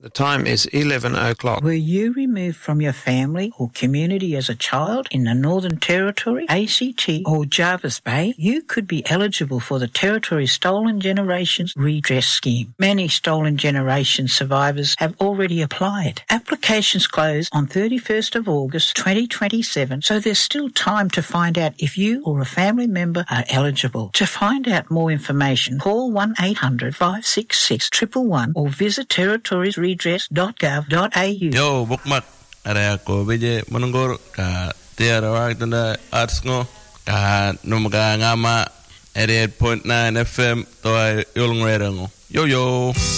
The time is 11 o'clock. Were you removed from your family or community as a child in the Northern Territory, ACT or Jervis Bay? You could be eligible for the Territory Stolen Generations Redress Scheme. Many Stolen Generations survivors have already applied. Applications close on 31st of August 2027, so there's still time to find out if you or a family member are eligible. To find out more information, call 1-800-566-111 or visit territoriesredress.gov.au. Yo, bukmak. Ada ako beje menunggur ka tiada waktu na arts ngo ka numaga ngama 88.9 FM toy yulong reda ngo. Yo.